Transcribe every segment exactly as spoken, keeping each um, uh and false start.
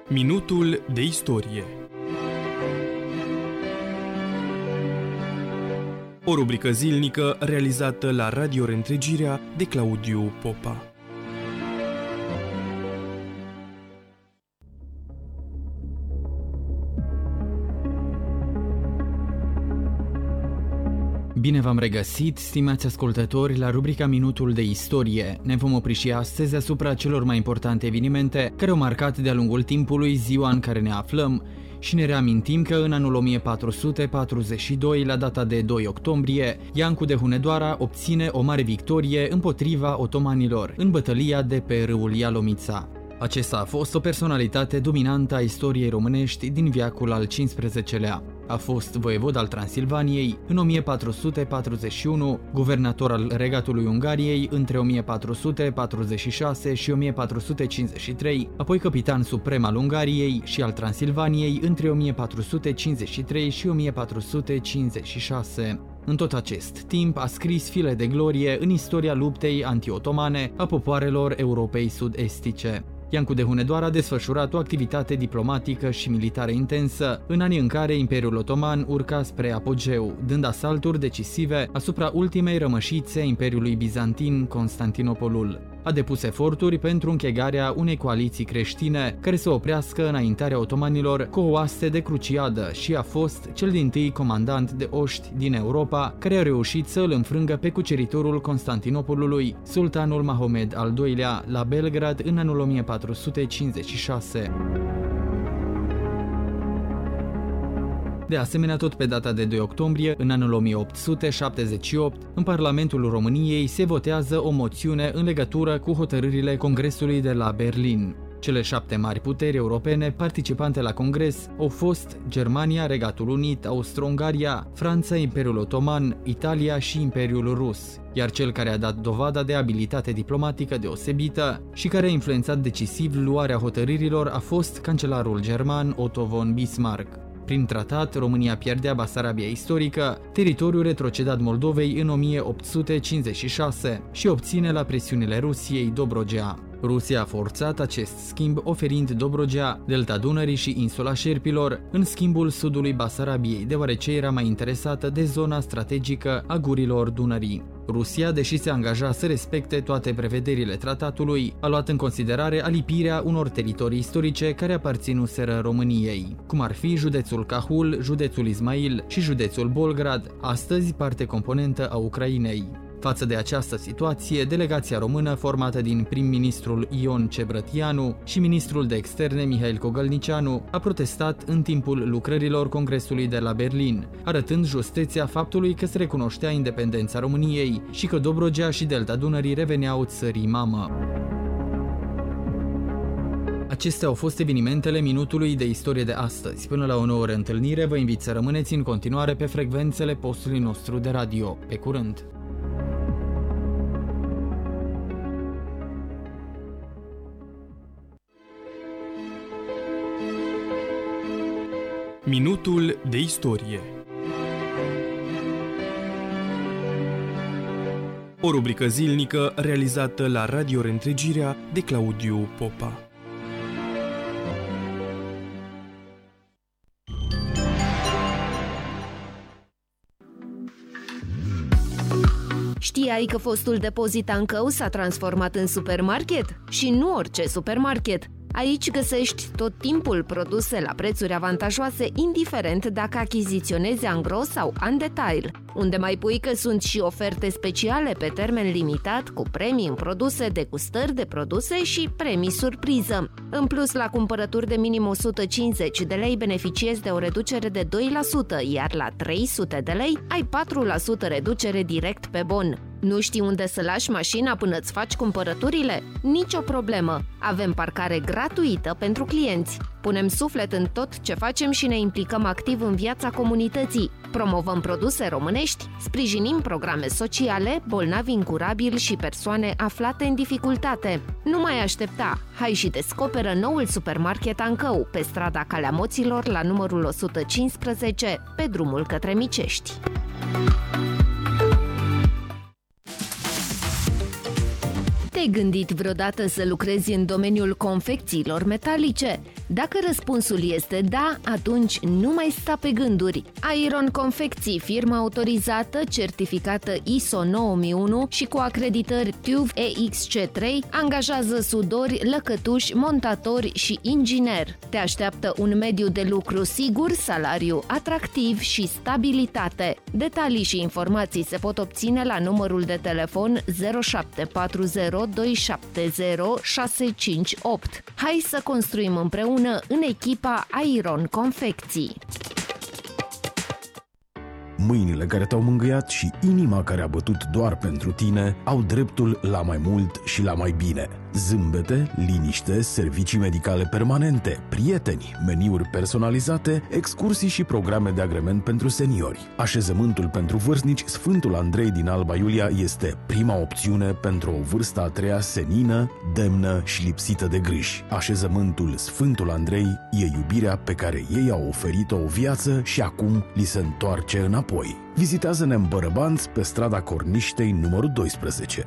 Minutul de istorie. O rubrică zilnică realizată la Radio Reîntregirea de Claudiu Popa. Bine v-am regăsit, stimați ascultători, la rubrica Minutul de istorie. Ne vom opri și astăzi asupra celor mai importante evenimente care au marcat de-a lungul timpului ziua în care ne aflăm și ne reamintim că în anul o mie patru sute patruzeci și doi, la data de doi octombrie, Iancu de Hunedoara obține o mare victorie împotriva otomanilor în bătălia de pe râul Ialomița. Acesta a fost o personalitate dominantă a istoriei românești din veacul al cincisprezecelea. A fost voievod al Transilvaniei în o mie patru sute patruzeci și unu, guvernator al Regatului Ungariei între o mie patru sute patruzeci și șase și o mie patru sute cincizeci și trei, apoi capitan suprem al Ungariei și al Transilvaniei între o mie patru sute cincizeci și trei și o mie patru sute cincizeci și șase. În tot acest timp a scris fire de glorie în istoria luptei anti-otomane a popoarelor Europei sud-estice. Iancu de Hunedoara a desfășurat o activitate diplomatică și militară intensă în anii în care Imperiul Otoman urca spre apogeu, dând asalturi decisive asupra ultimei rămășițe a Imperiului Bizantin, Constantinopolul. A depus eforturi pentru închegarea unei coaliții creștine care să oprească înaintarea otomanilor cu o oaste de cruciadă și a fost cel dintâi comandant de oști din Europa care a reușit să îl înfrângă pe cuceritorul Constantinopolului, sultanul Mahomed al doilea, la Belgrad în anul o mie patru sute cincizeci și șase. De asemenea, tot pe data de doi octombrie, în anul o mie opt sute șaptezeci și opt, în Parlamentul României se votează o moțiune în legătură cu hotărârile Congresului de la Berlin. Cele șapte mari puteri europene participante la congres au fost Germania, Regatul Unit, Austro-Ungaria, Franța, Imperiul Otoman, Italia și Imperiul Rus, iar cel care a dat dovada de abilitate diplomatică deosebită și care a influențat decisiv luarea hotărârilor a fost cancelarul german Otto von Bismarck. Prin tratat, România pierdea Basarabia istorică, teritoriul retrocedat Moldovei în o mie opt sute cincizeci și șase și obține la presiunile Rusiei Dobrogea. Rusia a forțat acest schimb oferind Dobrogea, delta Dunării și insula Șerpilor în schimbul sudului Basarabiei, deoarece era mai interesată de zona strategică a gurilor Dunării. Rusia, deși se angaja să respecte toate prevederile tratatului, a luat în considerare alipirea unor teritorii istorice care aparținuseră României, cum ar fi județul Cahul, județul Ismail și județul Bolgrad, astăzi parte componentă a Ucrainei. Față de această situație, delegația română, formată din prim-ministrul Ion Cebrătianu și ministrul de externe Mihail Cogălnicianu, a protestat în timpul lucrărilor Congresului de la Berlin, arătând justeția faptului că se recunoștea independența României și că Dobrogea și delta Dunării reveneau țării mamă. Acestea au fost evenimentele minutului de istorie de astăzi. Până la o nouă reîntâlnire, vă invit să rămâneți în continuare pe frecvențele postului nostru de radio. Pe curând! Minutul de istorie. O rubrică zilnică realizată la Radio Reîntregirea de Claudiu Popa. Știai că fostul depozit Ancău s-a transformat în supermarket? Și nu orice supermarket! Aici găsești tot timpul produse la prețuri avantajoase, indiferent dacă achiziționezi angro sau în detail. Unde mai pui că sunt și oferte speciale pe termen limitat, cu premii în produse, degustări de produse și premii surpriză. În plus, la cumpărături de minim o sută cincizeci de lei beneficiezi de o reducere de doi la sută, iar la trei sute de lei ai patru la sută reducere direct pe bon. Nu știi unde să lași mașina până îți faci cumpărăturile? Nicio problemă! Avem parcare gratuită pentru clienți. Punem suflet în tot ce facem și ne implicăm activ în viața comunității. Promovăm produse românești, sprijinim programe sociale, bolnavi incurabili și persoane aflate în dificultate. Nu mai aștepta! Hai și descoperă noul supermarket Ancău, pe strada Calea Moților, la numărul o sută cincisprezece, pe drumul către Micești. Te-ai gândit vreodată să lucrezi în domeniul confecțiilor metalice? Dacă răspunsul este da, atunci nu mai sta pe gânduri. Iron Confecții, firmă autorizată, certificată I S O nouă mii unu și cu acreditări T U V E X C trei, angajează sudori, lăcătuși, montatori și ingineri. Te așteaptă un mediu de lucru sigur, salariu atractiv și stabilitate. Detalii și informații se pot obține la numărul de telefon zero șapte patru zero doi șapte zero șase cinci opt. Hai să construim împreună în echipa Iron Confecții. Mâinile care te-au mângâiat și inima care a bătut doar pentru tine au dreptul la mai mult și la mai bine. Zâmbete, liniște, servicii medicale permanente, prieteni, meniuri personalizate, excursii și programe de agrement pentru seniori. Așezământul pentru vârstnici Sfântul Andrei din Alba Iulia este prima opțiune pentru o vârstă a treia senină, demnă și lipsită de griji. Așezământul Sfântul Andrei e iubirea pe care ei au oferit-o o viață și acum li se întoarce înapoi. Vizitează-ne în Bărăbanți, pe strada Corniștei, numărul doisprezece.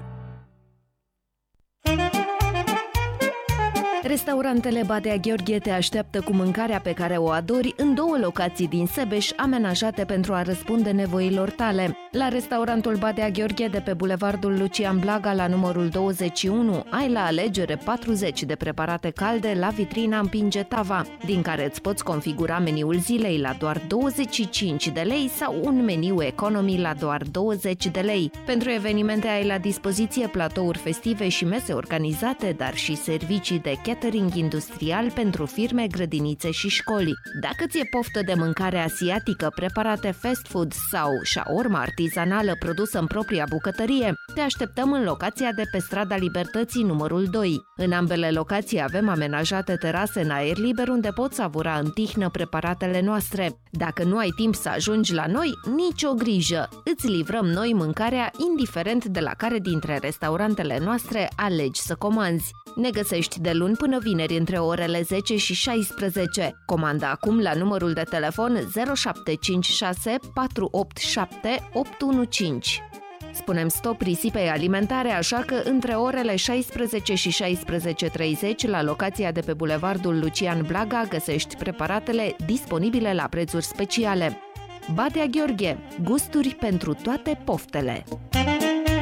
Restaurantele Badea Gheorghe te așteaptă cu mâncarea pe care o adori în două locații din Sebeș, amenajate pentru a răspunde nevoilor tale. La restaurantul Badea Gheorghe de pe bulevardul Lucian Blaga la numărul douăzeci și unu ai la alegere patruzeci de preparate calde la vitrina Împinge Tava, din care îți poți configura meniul zilei la doar douăzeci și cinci de lei sau un meniu economy la doar douăzeci de lei. Pentru evenimente ai la dispoziție platouri festive și mese organizate, dar și servicii de catering industrial pentru firme, grădinițe și școli. Dacă ți-e poftă de mâncare asiatică, preparate fast food sau shawarma artizanală produsă în propria bucătărie, te așteptăm în locația de pe strada Libertății numărul doi. În ambele locații avem amenajate terase în aer liber unde poți savura în tihnă preparatele noastre. Dacă nu ai timp să ajungi la noi, nicio grijă! Îți livrăm noi mâncarea indiferent de la care dintre restaurantele noastre alegi să comanzi. Ne găsești de luni până vineri între orele zece și șaisprezece. Comanda acum la numărul de telefon zero șapte cinci șase patru opt șapte opt unu cinci. Spunem stop risipei alimentare, așa că între orele șaisprezece și șaisprezece treizeci la locația de pe bulevardul Lucian Blaga găsești preparatele disponibile la prețuri speciale. Badea Gheorghe, gusturi pentru toate poftele!